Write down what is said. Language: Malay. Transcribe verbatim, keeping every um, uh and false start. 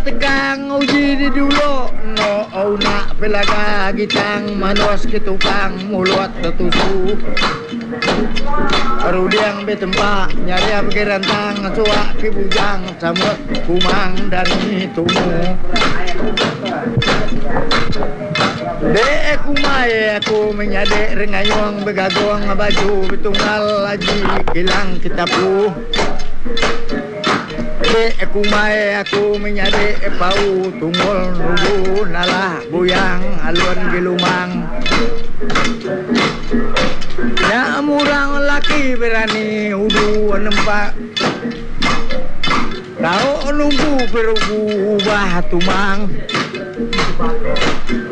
tegang uji di dulu no au nak pelaga gitang manuas ketukang mulut tetusu Rudiang betempa nyari bergerantang suak kibujang samut kumang dan tumu Dek kumai aku menyadek rengayong begagong baju betunggal laji kilang kitapu Dek kumai aku menyadek bau tunggul nubu nalah buyang alun gelumang Ya murang laki berani udu nempak Tahu nunggu berubu ubah tumang